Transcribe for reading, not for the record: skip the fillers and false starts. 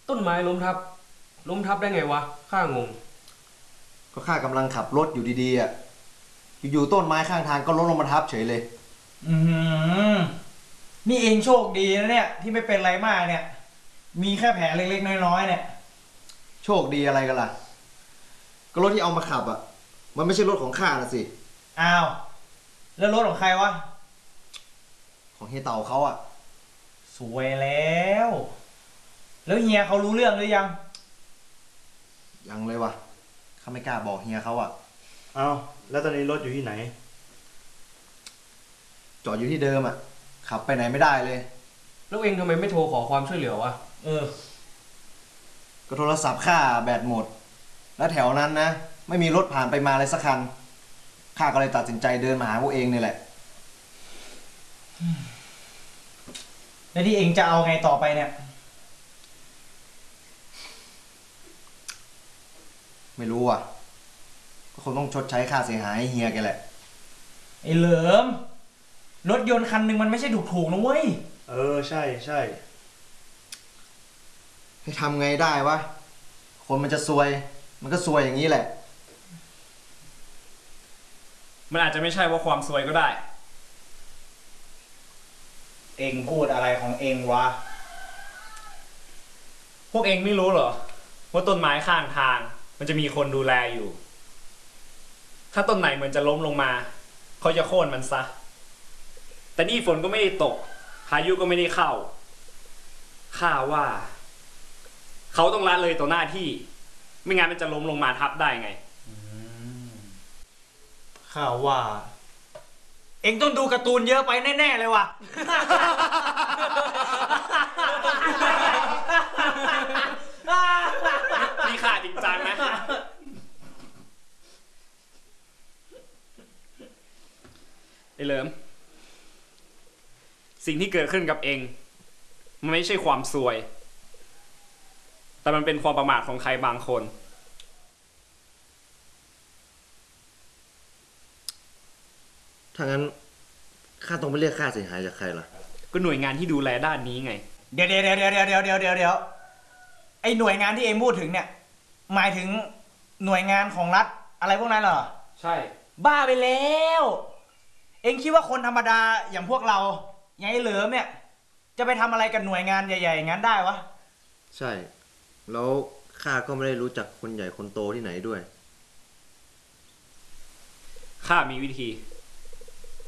ต้นไม้ล้มทับได้ไงวะข้างงก็ข้ากำลังขับรถอยู่ดีๆอ่ะอยู่ๆต้นไม้ข้างทางก็ล้มลงมาทับเฉยเลยอืมนี่เองโชคดีนะเนี่ยที่ไม่เป็นไรมากเนี่ยมีแค่แผลเล็กๆน้อยๆเนี่ยโชคดีอะไรกันล่ะก็รถที่เอามาขับอ่ะมันไม่ใช่รถของข้าน่ะสิอ้าวแล้วรถของใครวะของเฮียเต่าเขาอ่ะสวยแล้วแล้วเฮียเขารู้เรื่องหรือยังยังเลยวะข้าไม่กล้าบอกเฮียเขาอ่ะเอาแล้วตอนนี้รถอยู่ที่ไหนจอดอยู่ที่เดิมอ่ะขับไปไหนไม่ได้เลยแล้วเองทำไมไม่โทรขอความช่วยเหลือวะก็โทรศัพท์ข้าแบตหมดแล้วแถวนั้นนะไม่มีรถผ่านไปมาเลยสักคันข้าก็เลยตัดสินใจเดินมาหาพวกเองนี่แหละแล้วที่เองจะเอาไงต่อไปเนี่ยไม่รู้อ่ะก็คงต้องชดใช้ค่าเสียหายให้เฮียแกแหละไอ้เหลิมรถยนต์คันหนึ่งมันไม่ใช่ถูกๆนะเว้ยใช่ใช่ให้ทำไงได้วะคนมันจะซวยมันก็ซวยอย่างนี้แหละมันอาจจะไม่ใช่ว่าความซวยก็ได้เองพูดอะไรของเองวะพวกเองไม่รู้เหรอว่าต้นไม้ข้างทางมันจะมีคนดูแลอยู่ถ้าต้นไหนเหมือนจะล้มลงมาเขาจะโค่นมันซะแต่นี่ฝนก็ไม่ได้ตกพายุก็ไม่ได้เข้าข้าว่าเขาต้องละเลยต่อหน้าที่ไม่งั้นมันจะล้มลงมาทับได้ไงข้าว่าเองต้องดูการ์ตูนเยอะไปแน่ๆเลยว่ะนี่ข้าจริงจังนะไอ้เหลิมสิ่งที่เกิดขึ้นกับเองมันไม่ใช่ความซวยแต่มันเป็นความประมาทของใครบางคนถ้างั้นข้าต้องไปเรียกค่าเสียหายจากใครล่ะก็หน่วยงานที่ดูแลด้านนี้ไงเดี๋ยวไอ้หน่วยงานที่เองพูดถึงเนี่ยหมายถึงหน่วยงานของรัฐอะไรพวกนั้นเหรอใช่บ้าไปแล้วเองคิดว่าคนธรรมดาอย่างพวกเราอย่างไอ้เหลิมเนี่ยจะไปทำอะไรกับหน่วยงานใหญ่ๆอย่างนั้นได้วะใช่แล้วข้าก็ไม่ได้รู้จักคนใหญ่คนโตที่ไหนด้วยข้ามีวิธี